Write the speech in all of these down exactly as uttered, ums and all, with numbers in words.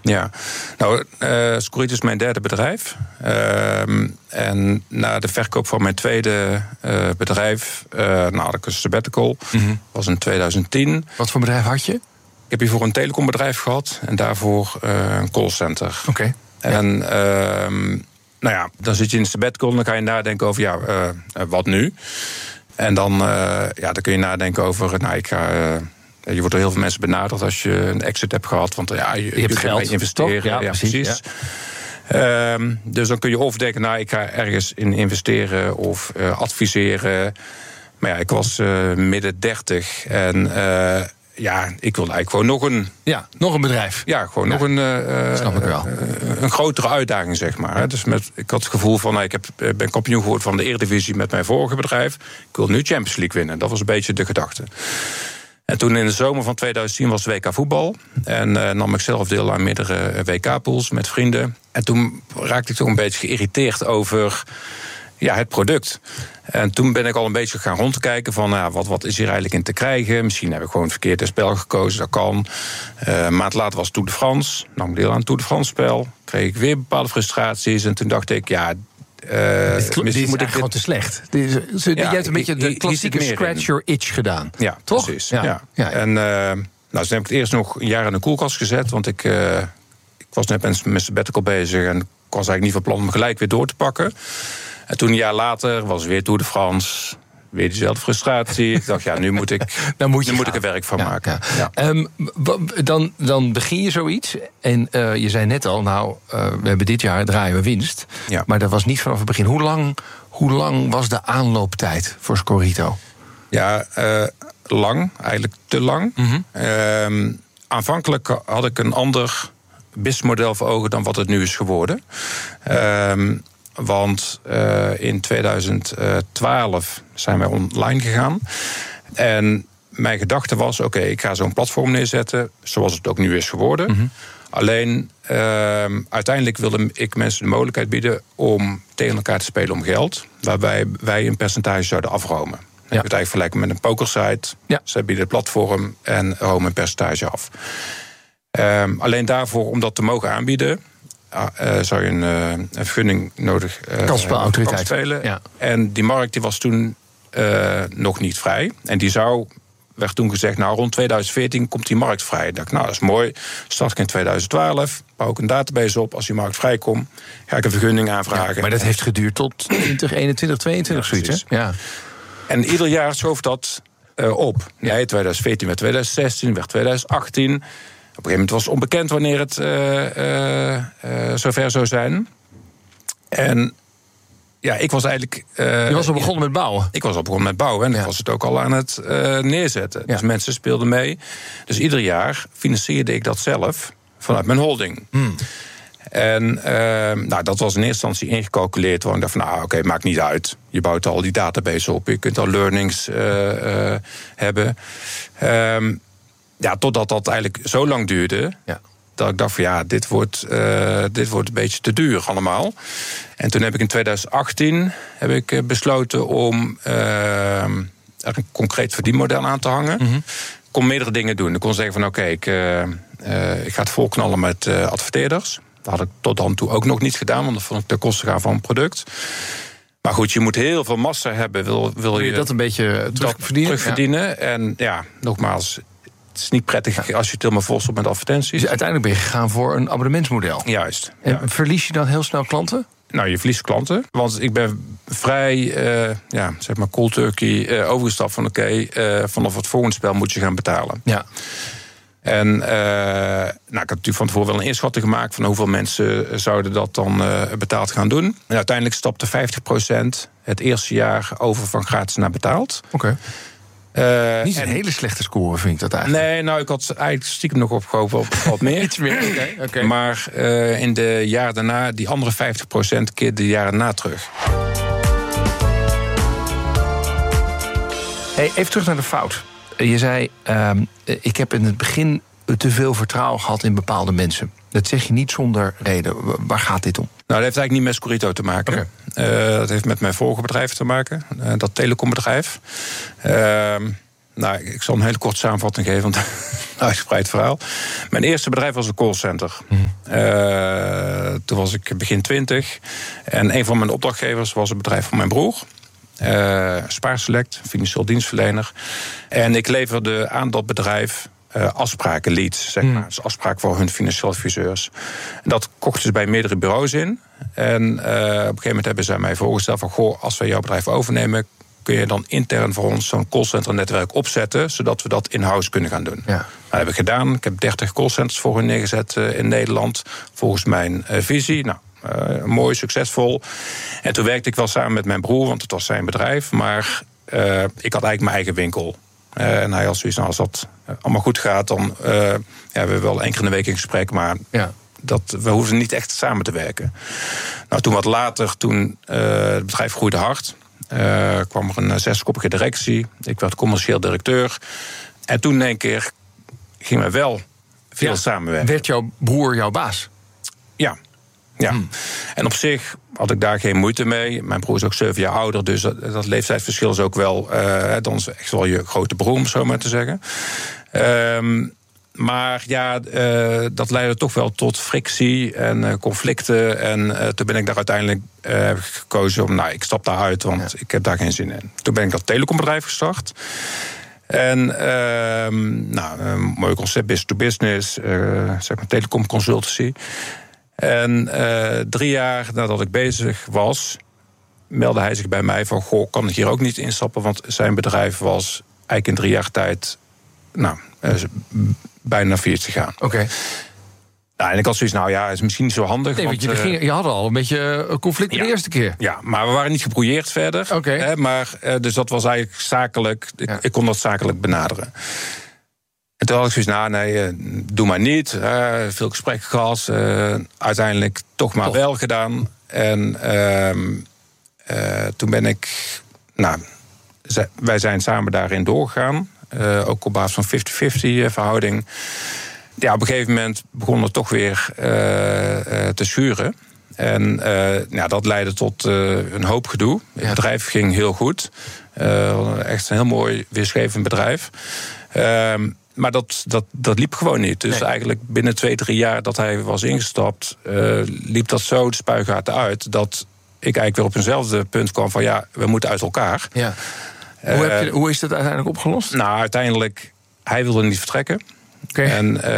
Ja, nou, uh, Scorito is mijn derde bedrijf. Uh, en na de verkoop van mijn tweede uh, bedrijf, uh, nou, had ik een sabbatical. Mm-hmm. Was in twintig tien. Wat voor bedrijf had je? Ik heb hiervoor een telecombedrijf gehad en daarvoor uh, een callcenter. Oké. Okay. En uh, nou ja, dan zit je in de sabbatical en dan ga je nadenken over, ja, uh, wat nu? En dan, uh, ja, dan kun je nadenken over, nou, ik ga... Uh, je wordt door heel veel mensen benaderd als je een exit hebt gehad. Want ja, je, je, je hebt geld investeren. Ja, ja, precies. precies. Ja. Um, dus dan kun je of denken, nou, ik ga ergens in investeren of uh, adviseren. Maar ja, ik was uh, midden dertig en uh, ja, ik wilde eigenlijk gewoon nog een... Ja, nog een bedrijf. Ja, gewoon ja. nog een... Uh, Snap ik wel. Uh, een grotere uitdaging, zeg maar. Ja. Dus met, ik had het gevoel van, nou, ik heb, ben kampioen geworden van de Eredivisie met mijn vorige bedrijf. Ik wil nu Champions League winnen. Dat was een beetje de gedachte. En toen in de zomer van twintig tien was W K voetbal. En uh, nam ik zelf deel aan meerdere W K-pools met vrienden. En toen raakte ik toch een beetje geïrriteerd over ja, het product. En toen ben ik al een beetje gaan rondkijken van ja, wat, wat is hier eigenlijk in te krijgen. Misschien heb ik gewoon verkeerd een spel gekozen, dat kan. Uh, een maand later was Tour de France. Nam ik deel aan het Tour de France spel. Kreeg ik weer bepaalde frustraties. En toen dacht ik, ja... Uh, dit, dit is moet ik gewoon te slecht. Dit is, ja, jij hebt een beetje de klassieke scratch your itch gedaan. Ja, toch? Precies. Ja. Ja. Ja. En uh, nou, toen heb ik het eerst nog een jaar in de koelkast gezet. Want ik, uh, ik was net met mijn sabbatical bezig. En ik was eigenlijk niet van plan om gelijk weer door te pakken. En toen een jaar later was weer Tour de France. Weer diezelfde frustratie. Ik dacht, ja, nu moet ik, dan moet, je nu moet ik er werk van ja, maken. Ja. Ja. Um, dan, dan begin je zoiets. En uh, je zei net al, nou, uh, we hebben dit jaar draaien we winst. Ja. Maar dat was niet vanaf het begin. Hoe lang, hoe lang was de aanlooptijd voor Scorito? Ja, uh, lang. Eigenlijk te lang. Mm-hmm. Uh, aanvankelijk had ik een ander businessmodel voor ogen dan wat het nu is geworden. Uh, Want uh, in twintig twaalf zijn wij online gegaan. En mijn gedachte was, oké, okay, ik ga zo'n platform neerzetten, zoals het ook nu is geworden. Mm-hmm. Alleen, uh, uiteindelijk wilde ik mensen de mogelijkheid bieden om tegen elkaar te spelen om geld, waarbij wij een percentage zouden afromen. Ja. Ik het eigenlijk vergelijken met een pokersite. Ja. Zij bieden het platform en romen een percentage af. Uh, alleen daarvoor, om dat te mogen aanbieden, Uh, zou je een, uh, een vergunning nodig uh, kansspelautoriteit spelen. Ja. En die markt die was toen uh, nog niet vrij. En die zou, werd toen gezegd, nou rond twintig veertien komt die markt vrij. Ik dacht, nou dat is mooi. Start ik in twintig twaalf, bouw ik een database op. Als die markt vrijkomt, ga ik een vergunning aanvragen. Ja, maar dat heeft geduurd tot twintig eenentwintig, tweeëntwintig, ja, zoiets, hè? Ja. En ieder jaar schoof dat uh, op. Ja. Nee, twintig veertien werd twintig zestien, werd twintig achttien... Op een gegeven moment was het onbekend wanneer het uh, uh, uh, zover zou zijn. En ja, ik was eigenlijk... Uh, je was al begonnen met bouwen? Ik was al begonnen met bouwen en ja. ik was het ook al aan het uh, neerzetten. Ja. Dus mensen speelden mee. Dus ieder jaar financierde ik dat zelf vanuit mijn holding. Hmm. En uh, nou, dat was in eerste instantie ingecalculeerd. Want ik dacht van, nou, oké, okay, maakt niet uit. Je bouwt al die database op. Je kunt al learnings uh, uh, hebben. Um, Ja, totdat dat eigenlijk zo lang duurde, ja. dat ik dacht van ja, dit wordt, uh, dit wordt een beetje te duur allemaal. En toen heb ik in twintig achttien heb ik besloten om uh, er een concreet verdienmodel aan te hangen. Mm-hmm. Ik kon meerdere dingen doen. Ik kon zeggen van oké, okay, ik, uh, uh, ik ga het volknallen met uh, adverteerders. Dat had ik tot dan toe ook nog niet gedaan, want dat vond ik ten koste gaan van een product. Maar goed, je moet heel veel massa hebben. Wil, wil, wil je, je dat een beetje terugverdienen? terugverdienen. Ja. En ja, nogmaals, het is niet prettig als je het helemaal vol stopt met advertenties. Dus uiteindelijk ben je gegaan voor een abonnementsmodel. Juist. En ja. verlies je dan heel snel klanten? Nou, je verliest klanten. Want ik ben vrij, uh, ja, zeg maar cold turkey uh, overgestapt van oké, okay, uh, vanaf het volgende spel moet je gaan betalen. Ja. En uh, nou, ik had natuurlijk van tevoren wel een inschatting gemaakt van hoeveel mensen zouden dat dan uh, betaald gaan doen. En uiteindelijk stapte vijftig procent het eerste jaar over van gratis naar betaald. Oké. Okay. Uh, Niet een en, hele slechte score, vind ik dat eigenlijk. Nee, nou, ik had eigenlijk stiekem nog opgehoven op wat meer. Iets meer, oké. Okay, okay. Maar uh, in de jaren daarna, die andere vijftig procent keer de jaren na terug. Hey, even terug naar de fout. Je zei, uh, ik heb in het begin te veel vertrouwen gehad in bepaalde mensen. Dat zeg je niet zonder reden. Waar gaat dit om? Nou, dat heeft eigenlijk niet met Scorito te maken. Okay. Uh, dat heeft met mijn vorige bedrijf te maken. Uh, dat telecombedrijf. Uh, nou, ik zal een hele korte samenvatting geven, want een uitgebreid verhaal. Mijn eerste bedrijf was een callcenter. Mm. Uh, toen was ik begin twintig. En een van mijn opdrachtgevers was een bedrijf van mijn broer. Uh, Spaarselect, financieel dienstverlener. En ik leverde aan dat bedrijf uh, afspraken, leads, zeg maar. Mm. Dus afspraken voor hun financieel adviseurs. En dat kochten ze bij meerdere bureaus in. En uh, op een gegeven moment hebben zij mij voorgesteld van, goh, als wij jouw bedrijf overnemen, kun je dan intern voor ons zo'n callcenternetwerk opzetten, zodat we dat in-house kunnen gaan doen. Ja. Dat heb ik gedaan. Ik heb dertig callcenters voor hun neergezet uh, in Nederland, volgens mijn uh, visie. Nou, uh, mooi, succesvol. En toen werkte ik wel samen met mijn broer, want het was zijn bedrijf, maar uh, ik had eigenlijk mijn eigen winkel. Uh, en hij had zoiets, nou, als dat uh, allemaal goed gaat, dan uh, ja, we hebben wel één keer in de week in gesprek, maar ja. dat, we hoeven niet echt samen te werken. Nou, toen wat later, toen uh, het bedrijf groeide hard, Uh, kwam er een zeskoppige directie. Ik werd commercieel directeur. En toen in één keer gingen we wel veel ja, samenwerken. Werd jouw broer jouw baas? Ja. ja. Hmm. En op zich had ik daar geen moeite mee. Mijn broer is ook zeven jaar ouder, dus dat, dat leeftijdsverschil is ook wel, uh, dan is echt wel je grote broer, om zo maar te zeggen. Um, Maar ja, uh, dat leidde toch wel tot frictie en uh, conflicten. En uh, toen ben ik daar uiteindelijk uh, gekozen om, nou, ik stap daaruit, want ja. ik heb daar geen zin in. Toen ben ik dat telecombedrijf gestart. En uh, nou, een mooi concept, business to business, uh, zeg maar telecom consultancy. En uh, drie jaar nadat ik bezig was, meldde hij zich bij mij van, goh, kan ik hier ook niet instappen? Want zijn bedrijf was eigenlijk in drie jaar tijd, nou, uh, bijna failliet gegaan. Oké. Okay. Nou, en ik had zoiets, nou ja, is misschien niet zo handig. Nee, want, want je, uh, je had al een beetje conflict ja, de eerste keer. Ja, maar we waren niet gebrouilleerd verder. Oké. Okay. Hè, maar uh, dus dat was eigenlijk zakelijk. Ik, ja. ik kon dat zakelijk benaderen. En toen had ik zoiets, nou nee, uh, doe maar niet. Uh, veel gesprek gehad. Uh, uiteindelijk toch maar toch. wel gedaan. En uh, uh, toen ben ik, nou, z- wij zijn samen daarin doorgegaan. Uh, ook op basis van vijftig vijftig verhouding. Ja, op een gegeven moment begon het toch weer uh, uh, te schuren. En uh, ja, dat leidde tot uh, een hoop gedoe. Ja. Het bedrijf ging heel goed. Uh, echt een heel mooi weerschevend bedrijf. Uh, maar dat, dat, dat liep gewoon niet. Dus nee. eigenlijk binnen twee, drie jaar dat hij was ingestapt, Uh, liep dat zo de spuigaten uit, dat ik eigenlijk weer op eenzelfde punt kwam van, ja, we moeten uit elkaar. Ja. Hoe, heb je, hoe is dat uiteindelijk opgelost? Nou, uiteindelijk, hij wilde niet vertrekken. Okay. En uh,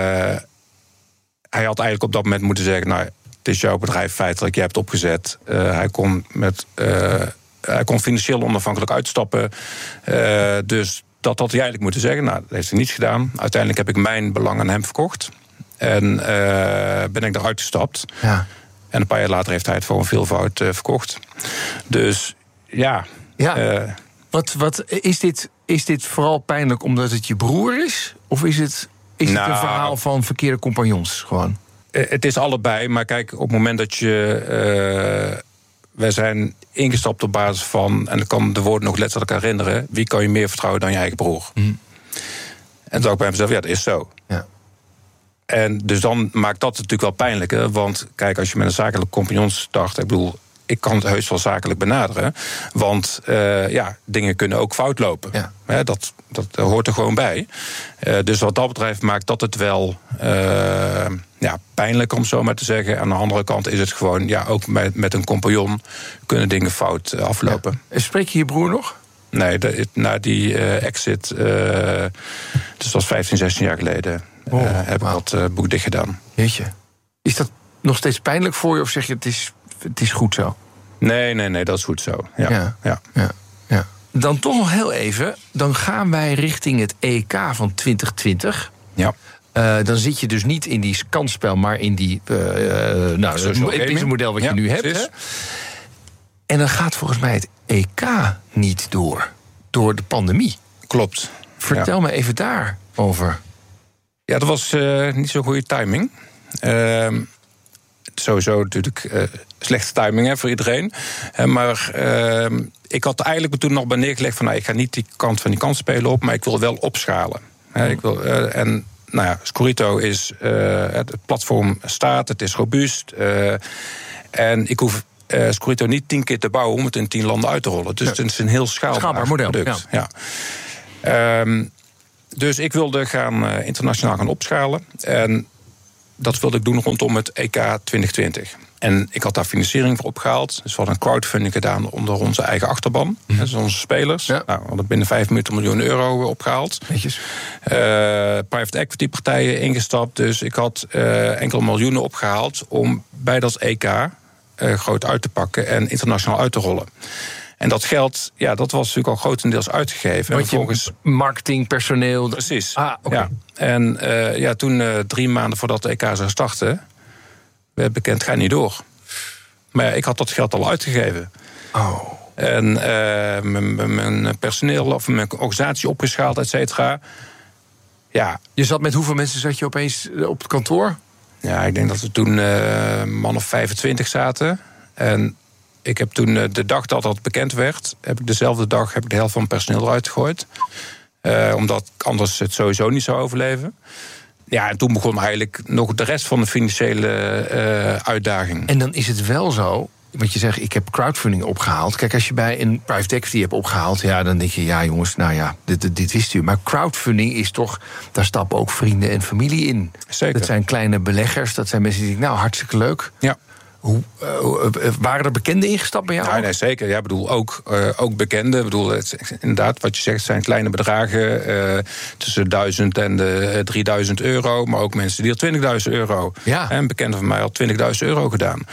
hij had eigenlijk op dat moment moeten zeggen, nou, het is jouw bedrijf feitelijk, je hebt het opgezet. Uh, hij kon met, uh, hij kon financieel onafhankelijk uitstappen. Uh, dus dat had hij eigenlijk moeten zeggen. Nou, dat heeft hij niet gedaan. Uiteindelijk heb ik mijn belang aan hem verkocht. En uh, ben ik eruit gestapt. Ja. En een paar jaar later heeft hij het voor een veelvoud uh, verkocht. Dus ja. ja. Uh, Wat, wat is dit? Is dit vooral pijnlijk omdat het je broer is? Of is het, is nou, het een verhaal van verkeerde compagnons gewoon? Het is allebei, maar kijk, op het moment dat je Uh, wij zijn ingestapt op basis van, en ik kan de woorden nog letterlijk herinneren, wie kan je meer vertrouwen dan je eigen broer? Mm. En toen dacht ik bij mezelf, ja, dat is zo. Ja. En dus dan maakt dat natuurlijk wel pijnlijker. Want kijk, als je met een zakelijke compagnon start, ik bedoel, ik kan het heus wel zakelijk benaderen. Want uh, ja, dingen kunnen ook fout lopen. Ja. He, dat, dat hoort er gewoon bij. Uh, dus wat dat betreft maakt dat het wel uh, ja, pijnlijk, om zo maar te zeggen. Aan de andere kant is het gewoon, ja, ook met, met een compagnon kunnen dingen fout uh, aflopen. Ja. Spreek je je broer nog? Nee, de, na die uh, exit, uh, dus dat was vijftien, zestien jaar geleden, oh, uh, heb wow. ik dat uh, boek dicht gedaan. Jeetje. Is dat nog steeds pijnlijk voor je, of zeg je het is, het is goed zo? Nee, nee, nee, dat is goed zo. Ja, ja. ja. ja, ja. Dan toch nog heel even, dan gaan wij richting het E K van twintig twintig. Ja. Uh, dan zit je dus niet in die kansspel, maar in die uh, nou, het businessmodel wat ja, je nu hebt. Hè? En dan gaat volgens mij het E K niet door, door de pandemie. Klopt. Vertel ja. me even daarover. Ja, dat was uh, niet zo'n goede timing. Uh, sowieso natuurlijk uh, slechte timing, hè, voor iedereen. Uh, maar uh, ik had eigenlijk toen nog bij neergelegd van, nou, ik ga niet die kant van die kans spelen op, maar ik wil wel opschalen. Uh, ik wil, uh, en nou ja, Scorito is, uh, het platform staat, het is robuust. Uh, en ik hoef uh, Scorito niet tien keer te bouwen om het in tien landen uit te rollen. Dus ja. het is een heel schaalbaar, schaalbaar model. Product. Ja. Ja. Um, dus ik wilde gaan uh, internationaal gaan opschalen. En dat wilde ik doen rondom het E K twintig twintig. En ik had daar financiering voor opgehaald. Dus we hadden een crowdfunding gedaan onder onze eigen achterban. Mm. Dus onze spelers. Ja. Nou, we hadden binnen vijfenveertig miljoen euro opgehaald. Netjes. Uh, private equity partijen ingestapt. Dus ik had uh, enkele miljoenen opgehaald om bij dat E K uh, groot uit te pakken en internationaal uit te rollen. En dat geld, ja, dat was natuurlijk al grotendeels uitgegeven. Want je volgens marketing, personeel... Precies. Ah, oké. Okay. Ja. En uh, ja, toen, uh, drie maanden voordat de E K zou starten, werd bekend, ga niet door. Maar ja, ik had dat geld al uitgegeven. Oh. En uh, mijn personeel of mijn organisatie opgeschaald, et cetera. Ja. Je zat met hoeveel mensen zat je opeens op het kantoor? Ja, ik denk dat we toen uh, man of vijfentwintig zaten. En ik heb toen de dag dat dat bekend werd, heb ik dezelfde dag heb ik de helft van mijn personeel eruit gegooid. Uh, omdat ik anders het sowieso niet zou overleven. Ja, en toen begon eigenlijk nog de rest van de financiële uh, uitdaging. En dan is het wel zo, want je zegt, ik heb crowdfunding opgehaald. Kijk, als je bij een private equity hebt opgehaald, ja, dan denk je, ja jongens, nou ja, dit, dit, dit wist u. Maar crowdfunding is toch, daar stappen ook vrienden en familie in. Zeker. Dat zijn kleine beleggers, dat zijn mensen die denken, nou, hartstikke leuk. Ja. Hoe, uh, waren er bekenden ingestapt bij jou? Ja, nee, zeker. Ja, bedoel, ook, uh, ook bekenden. Ik bedoel, het, inderdaad, wat je zegt, het zijn kleine bedragen. Uh, tussen duizend en de uh, drieduizend euro. Maar ook mensen die al twintigduizend euro. Ja. Een bekende van mij had twintigduizend euro gedaan.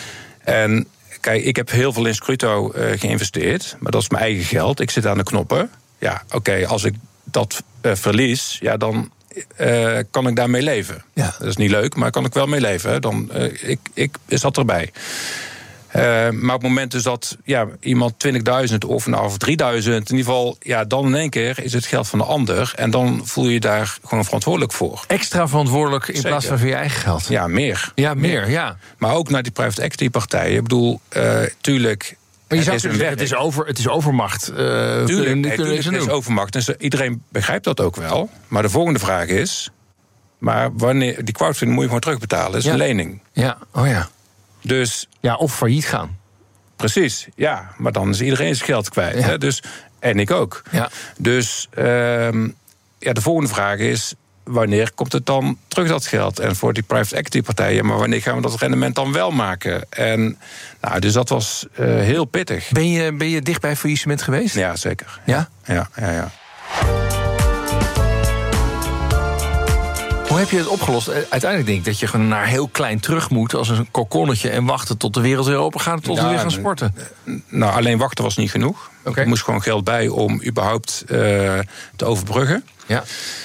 En kijk, ik heb heel veel in Scruto uh, geïnvesteerd. Maar dat is mijn eigen geld. Ik zit aan de knoppen. Ja, oké, okay, als ik dat uh, verlies, ja, dan Uh, kan ik daarmee leven. Ja. Dat is niet leuk, maar kan ik wel mee leven. Hè? Dan, uh, ik, ik zat erbij. Uh, maar op het moment dus dat ja, iemand twintigduizend of, nou, of drieduizend... in ieder geval, ja, dan in één keer is het geld van de ander. En dan voel je je daar gewoon verantwoordelijk voor. Extra verantwoordelijk in Zeker. Plaats van voor je eigen geld. Ja, meer. Ja, meer, meer. Ja. Maar ook naar die private equity partijen. Ik bedoel, uh, tuurlijk... Maar je zou het, zeggen, het, is over, het is overmacht. Uh, tuurlijk, kunnen, nee, kunnen tuurlijk het is overmacht. En iedereen begrijpt dat ook wel. Maar de volgende vraag is... maar wanneer die crowdfunding moet je gewoon terugbetalen. Dat is ja. een lening. Ja, oh ja. Dus, ja, of failliet gaan. Precies, ja. Maar dan is iedereen zijn geld kwijt. Ja. Hè? Dus, en ik ook. Ja. Dus um, ja, de volgende vraag is... wanneer komt het dan terug, dat geld? En voor die private equity partijen, maar wanneer gaan we dat rendement dan wel maken? En nou, dus dat was uh, heel pittig. Ben je, ben je dicht bij faillissement geweest? Ja, zeker. Ja? Ja, ja, ja. Hoe heb je het opgelost? Uiteindelijk denk ik dat je gewoon naar heel klein terug moet als een kokonnetje en wachten tot de wereld weer open gaat, tot ja, we weer gaan sporten. Nou, alleen wachten was niet genoeg. Okay. Er moest gewoon geld bij om überhaupt uh, te overbruggen. Ja.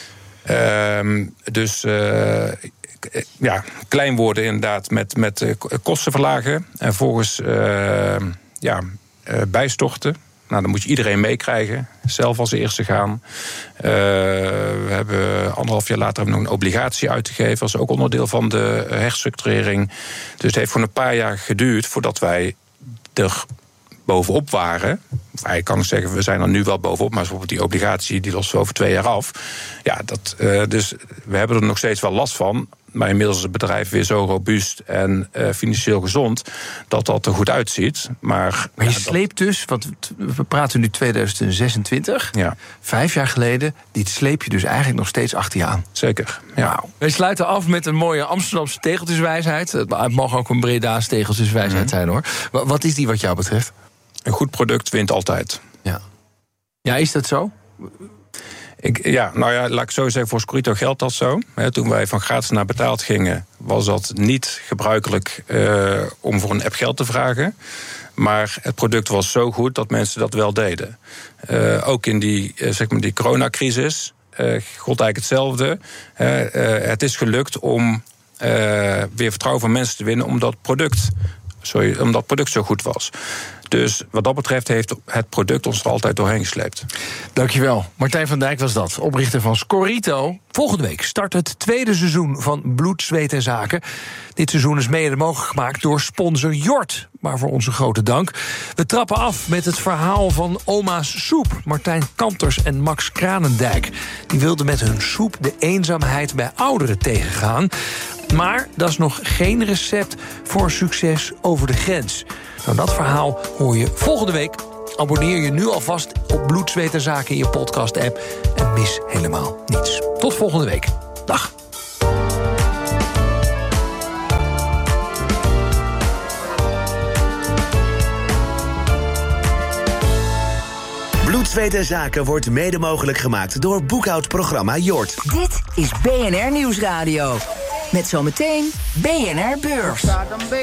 Uh, dus uh, ja, klein worden inderdaad met, met uh, kosten verlagen. En volgens uh, ja, uh, bijstorten. Nou, dan moet je iedereen meekrijgen. Zelf als eerste gaan. Uh, we hebben anderhalf jaar later hebben we nog een obligatie uitgegeven. Dat is ook onderdeel van de herstructurering. Dus het heeft voor een paar jaar geduurd voordat wij er bovenop waren. Ik kan zeggen, we zijn er nu wel bovenop, maar bijvoorbeeld die obligatie die lost over twee jaar af. Ja, dat, uh, dus we hebben er nog steeds wel last van. Maar inmiddels is het bedrijf weer zo robuust en uh, financieel gezond dat dat er goed uitziet. Maar, maar je ja, sleept dus, want we praten nu tweeduizend zesentwintig. Ja. Vijf jaar geleden, dit sleep je dus eigenlijk nog steeds achter je aan. Zeker, ja. Wow. We sluiten af met een mooie Amsterdamse tegeltjeswijsheid. Het mag ook een Breda's tegeltjeswijsheid mm. zijn, hoor. Wat is die wat jou betreft? Een goed product wint altijd. Ja, ja, is dat zo? Ik, ja, nou ja, laat ik zo zeggen, voor Scruto geldt dat zo. He, toen wij van gratis naar betaald gingen, was dat niet gebruikelijk uh, om voor een app geld te vragen. Maar het product was zo goed dat mensen dat wel deden. Uh, ook in die, uh, zeg maar die coronacrisis uh, gold eigenlijk hetzelfde. Uh, uh, het is gelukt om uh, weer vertrouwen van mensen te winnen, omdat product, sorry, omdat het product zo goed was. Dus wat dat betreft heeft het product ons er altijd doorheen gesleept. Dankjewel. Martijn van Dijk was dat, oprichter van Scorito. Volgende week start het tweede seizoen van Bloed, Zweet en Zaken. Dit seizoen is mede mogelijk gemaakt door sponsor Jort. Waarvoor onze grote dank. We trappen af met het verhaal van Oma's Soep. Martijn Kanters en Max Kranendijk. Die wilden met hun soep de eenzaamheid bij ouderen tegengaan. Maar dat is nog geen recept voor succes over de grens. Nou, dat verhaal hoor je volgende week abonneer je nu alvast op Bloed, Zweet en Zaken in je podcast-app. En mis helemaal niets. Tot volgende week. Dag. Bloed, Zweet en Zaken wordt mede mogelijk gemaakt door boekhoudprogramma Jort. Dit is B N R Nieuwsradio. Met zometeen B N R Beurs.